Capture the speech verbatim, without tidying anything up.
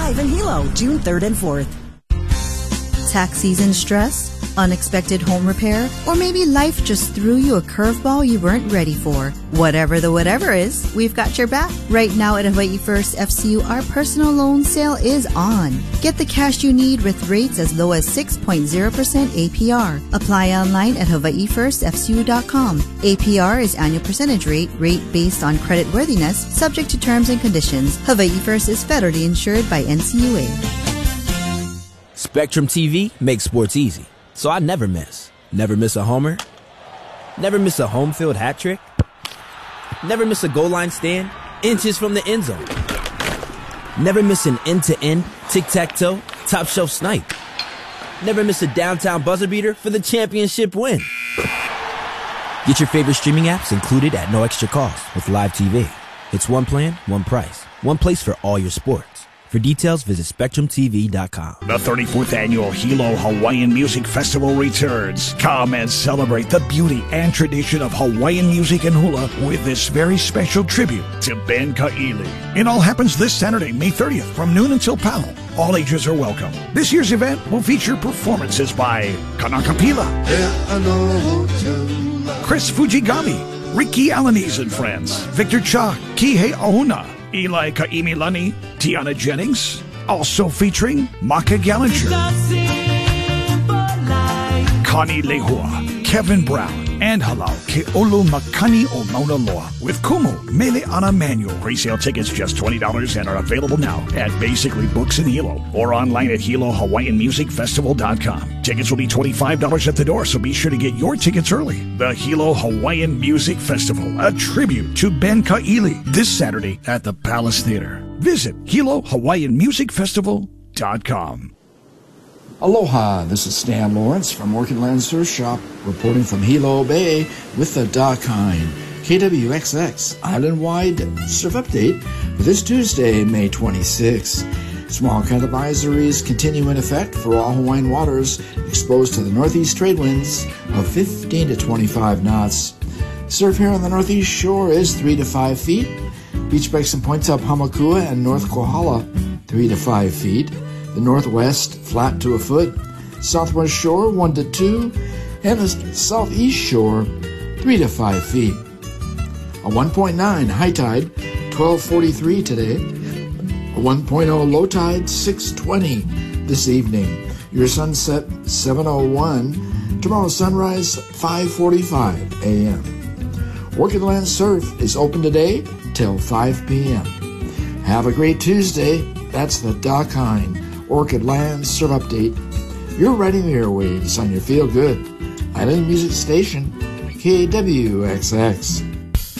live in Hilo, June third and fourth. Tax season stress? Unexpected home repair? Or maybe life just threw you a curveball you weren't ready for? Whatever the whatever is, we've got your back. Right now at Hawaii First F C U, our personal loan sale is on. Get the cash you need with rates as low as six point zero percent A P R. Apply online at hawaii first f c u dot com. A P R is annual percentage rate, rate based on credit worthiness, subject to terms and conditions. Hawaii First is federally insured by N C U A. Spectrum T V makes sports easy, so I never miss. Never miss a homer. Never miss a home field hat trick. Never miss a goal line stand, inches from the end zone. Never miss an end-to-end, tic-tac-toe, top shelf snipe. Never miss a downtown buzzer beater for the championship win. Get your favorite streaming apps included at no extra cost with Live T V. It's one plan, one price, one place for all your sports. For details, visit spectrum t v dot com. The thirty-fourth Annual Hilo Hawaiian Music Festival returns. Come and celebrate the beauty and tradition of Hawaiian music and hula with this very special tribute to Ben Ka'ili. It all happens this Saturday, May thirtieth, from noon until Pau. All ages are welcome. This year's event will feature performances by Kanakapila, Chris Fujigami, Ricky Alaniz and Friends, Victor Cha, Kihei Ahuna, Eli Kaimilani, Tiana Jennings, also featuring Maka Gallinger, Connie Lehua, Kevin Brown, and Halau Ke'olu Makani o Mauna Loa with Kumu Mele Ana Manuel. Pre-sale tickets just twenty dollars and are available now at Basically Books in Hilo or online at hilo hawaiian music festival dot com. Tickets will be twenty-five dollars at the door, so be sure to get your tickets early. The Hilo Hawaiian Music Festival, a tribute to Ben Ka'ili, this Saturday at the Palace Theater. Visit hilo hawaiian music festival dot com. Aloha, this is Stan Lawrence from Orchid Land Surf Shop, reporting from Hilo Bay with the Dakine K W X X Island-wide Surf Update for this Tuesday, May twenty-sixth. Small cut advisories continue in effect for all Hawaiian waters exposed to the northeast trade winds of fifteen to twenty-five knots. Surf here on the northeast shore is three to five feet. Beach breaks and points up Hamakua and North Kohala, three to five feet. The northwest, flat to a foot. Southwest shore, one to two. And the southeast shore, three to five feet. A one point nine high tide, twelve forty-three today. A one point oh low tide, six twenty this evening. Your sunset, seven oh one. Tomorrow's sunrise, five forty-five a.m. Orchid Land Surf is open today till five p.m. Have a great Tuesday. That's the Dakine Orchid Land Surf Update. You're riding the airwaves on your Feel Good Island Music Station, K W X X.